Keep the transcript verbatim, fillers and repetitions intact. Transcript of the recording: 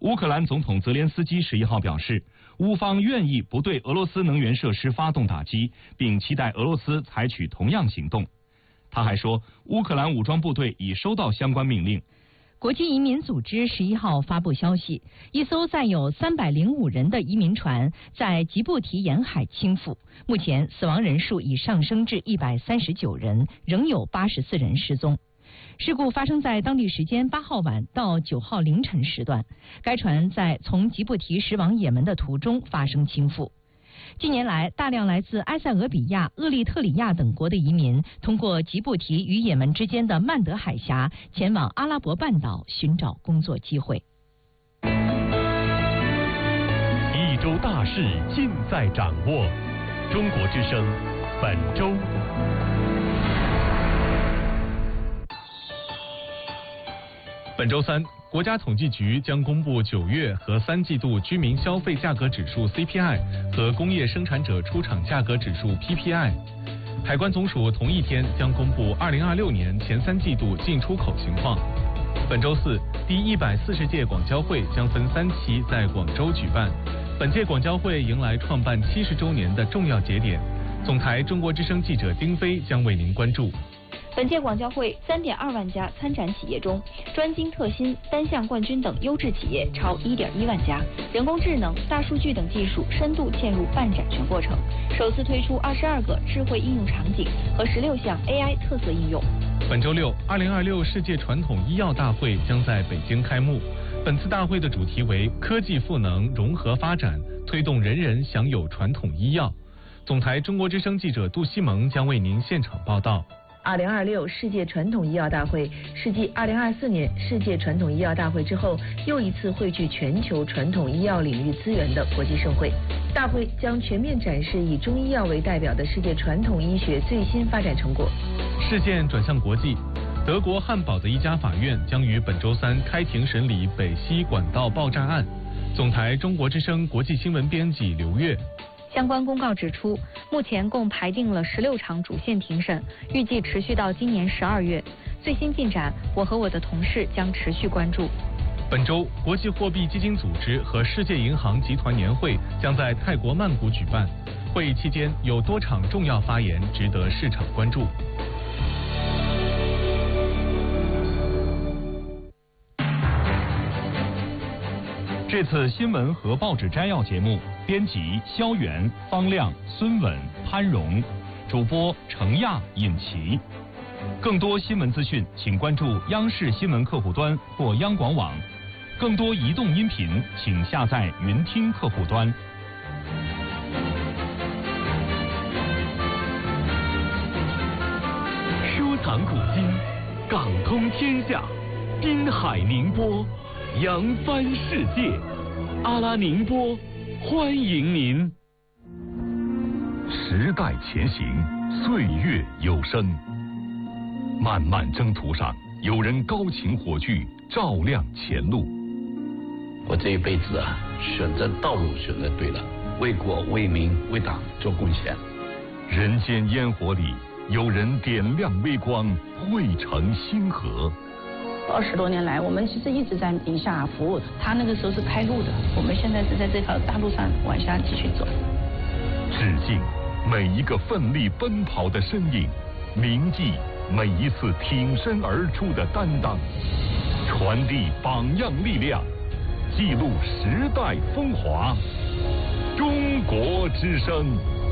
乌克兰总统泽连斯基十一号表示，乌方愿意不对俄罗斯能源设施发动打击，并期待俄罗斯采取同样行动。他还说，乌克兰武装部队已收到相关命令。 国际移民组织十一号发布消息，一艘载有三百零五人的移民船在吉布提沿海倾覆，目前死亡人数已上升至一百三十九人，仍有八十四人失踪。事故发生在当地时间八号晚到九号凌晨时段，该船在从吉布提驶往也门的途中发生倾覆。近年来，大量来自埃塞俄比亚、厄立特里亚等国的移民通过吉布提与也门之间的曼德海峡前往阿拉伯半岛寻找工作机会。 一周大事尽在掌握，中国之声本周。本周三，国家统计局将公布九月和三季度居民消费价格指数 C P I 和工业生产者出厂价格指数 P P I。海关总署同一天将公布二零二六年前三季度进出口情况。本周四，第一百四十届广交会将分三期在广州举办。本届广交会迎来创办七十周年的重要节点。总台中国之声记者丁飞将为您关注。 本届广交会三点二万家参展企业中，专精特新、单项冠军等优质企业超一点一万家，人工智能、大数据等技术深度嵌入办展全过程，首次推出二十二个智慧应用场景和十六项 A I 特色应用。 本周六，二零二六世界传统医药大会将在北京开幕。本次大会的主题为科技赋能融合发展，推动人人享有传统医药。总台中国之声记者杜西蒙将为您现场报道。 二零二六世界传统医药大会是继二零二四年世界传统医药大会之后，又一次汇聚全球传统医药领域资源的国际盛会。大会将全面展示以中医药为代表的世界传统医学最新发展成果。 事件转向国际，德国汉堡的一家法院将于本周三开庭审理北溪管道爆炸案。总台中国之声国际新闻编辑刘月。 相关公告指出，目前共排定了十六场主线庭审，预计持续到今年十二月。最新进展，我和我的同事将持续关注。 本周，国际货币基金组织和世界银行集团年会将在泰国曼谷举办。会议期间有多场重要发言值得市场关注。 这次新闻和报纸摘要节目，编辑肖远、方亮、孙稳、潘荣，主播程亚、尹奇。更多新闻资讯，请关注央视新闻客户端或央广网。更多移动音频，请下载云听客户端。 收藏古今，港通天下，滨海宁波，扬帆世界。阿拉宁波，欢迎您。 时代前行，岁月有声。漫漫征途上，有人高擎火炬，照亮前路。 我这一辈子啊，选择道路选择对了，为国为民为党做贡献。 人间烟火里，有人点亮微光，汇成星河。 二十多年来，我们其实一直在宁夏服务。他那个时候是开路的，我们现在是在这条大路上往下继续走。 致敬每一个奋力奔跑的身影，铭记每一次挺身而出的担当，传递榜样力量，记录时代风华。中国之声。